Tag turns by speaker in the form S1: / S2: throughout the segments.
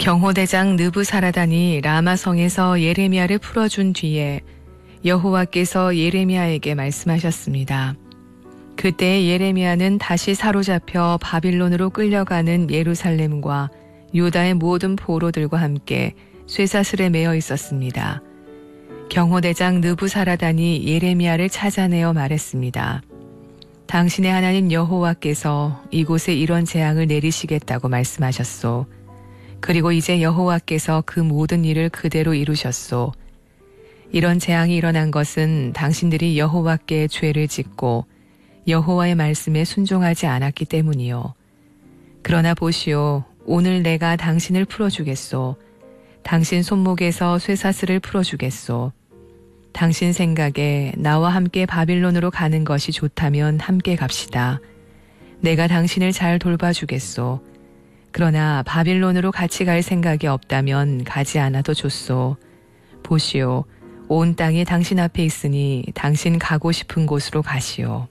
S1: 경호대장 느부사라단이 라마성에서 예레미야를 풀어준 뒤에 여호와께서 예레미야에게 말씀하셨습니다. 그때 예레미야는 다시 사로잡혀 바빌론으로 끌려가는 예루살렘과 유다의 모든 포로들과 함께 쇠사슬에 매어 있었습니다. 경호대장 느부사라단이 예레미야를 찾아내어 말했습니다. 당신의 하나님 여호와께서 이곳에 이런 재앙을 내리시겠다고 말씀하셨소. 그리고 이제 여호와께서 그 모든 일을 그대로 이루셨소. 이런 재앙이 일어난 것은 당신들이 여호와께 죄를 짓고 여호와의 말씀에 순종하지 않았기 때문이요. 그러나 보시오, 오늘 내가 당신을 풀어주겠소. 당신 손목에서 쇠사슬을 풀어주겠소. 당신 생각에 나와 함께 바빌론으로 가는 것이 좋다면 함께 갑시다. 내가 당신을 잘 돌봐주겠소. 그러나 바빌론으로 같이 갈 생각이 없다면 가지 않아도 좋소. 보시오, 온 땅이 당신 앞에 있으니 당신 가고 싶은 곳으로 가시오.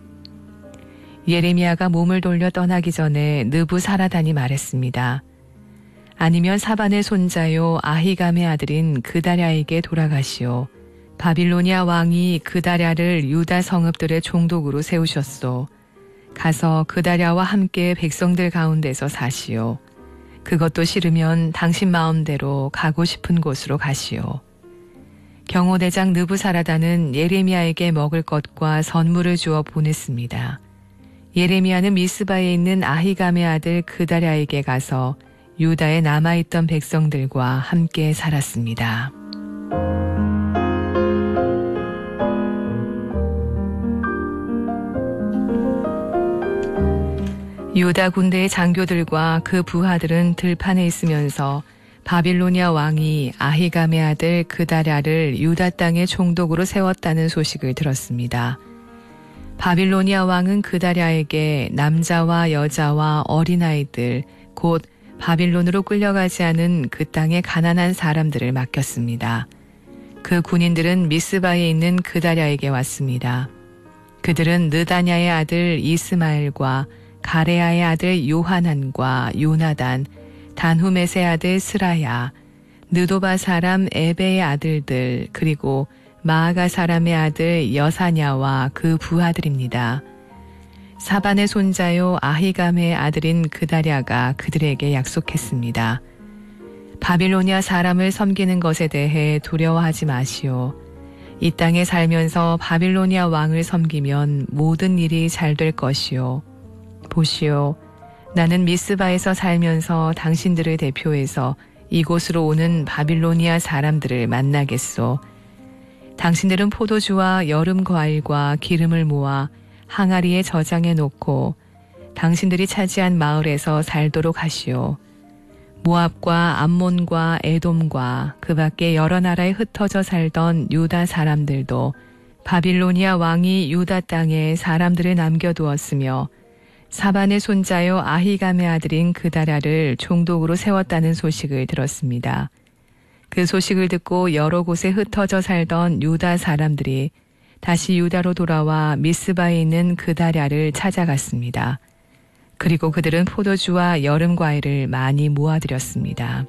S1: 예레미야가 몸을 돌려 떠나기 전에 느부사라단이 말했습니다. 아니면 사반의 손자요 아히감의 아들인 그다랴에게 돌아가시오. 바빌로니아 왕이 그다랴를 유다 성읍들의 총독으로 세우셨소. 가서 그다랴와 함께 백성들 가운데서 사시오. 그것도 싫으면 당신 마음대로 가고 싶은 곳으로 가시오. 경호대장 느부사라단은 예레미야에게 먹을 것과 선물을 주어 보냈습니다. 예레미야는 미스바에 있는 아히감의 아들 그다랴에게 가서 유다에 남아있던 백성들과 함께 살았습니다. 유다 군대의 장교들과 그 부하들은 들판에 있으면서 바빌로니아 왕이 아히감의 아들 그다랴를 유다 땅의 총독으로 세웠다는 소식을 들었습니다. 바빌로니아 왕은 그다랴에게 남자와 여자와 어린아이들, 곧 바빌론으로 끌려가지 않은 그 땅의 가난한 사람들을 맡겼습니다. 그 군인들은 미스바에 있는 그다랴에게 왔습니다. 그들은 느다냐의 아들 이스마엘과 가레아의 아들 요하난과 요나단, 단후메스의 아들 스라야, 느도바 사람 에베의 아들들, 그리고 마아가 사람의 아들 여사냐와 그 부하들입니다. 사반의 손자요 아히감의 아들인 그다랴가 그들에게 약속했습니다. 바빌로니아 사람을 섬기는 것에 대해 두려워하지 마시오. 이 땅에 살면서 바빌로니아 왕을 섬기면 모든 일이 잘 될 것이오. 보시오, 나는 미스바에서 살면서 당신들을 대표해서 이곳으로 오는 바빌로니아 사람들을 만나겠소. 당신들은 포도주와 여름 과일과 기름을 모아 항아리에 저장해 놓고 당신들이 차지한 마을에서 살도록 하시오. 모압과 암몬과 에돔과 그 밖에 여러 나라에 흩어져 살던 유다 사람들도 바빌로니아 왕이 유다 땅에 사람들을 남겨두었으며 사반의 손자요 아히감의 아들인 그다랴를 총독으로 세웠다는 소식을 들었습니다. 그 소식을 듣고 여러 곳에 흩어져 살던 유다 사람들이 다시 유다로 돌아와 미스바에 있는 그다랴를 찾아갔습니다. 그리고 그들은 포도주와 여름 과일을 많이 모아들였습니다.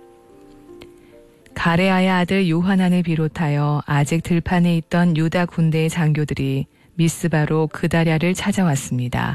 S1: 가레아의 아들 요하난을 비롯하여 아직 들판에 있던 유다 군대의 장교들이 미스바로 그다랴를 찾아왔습니다.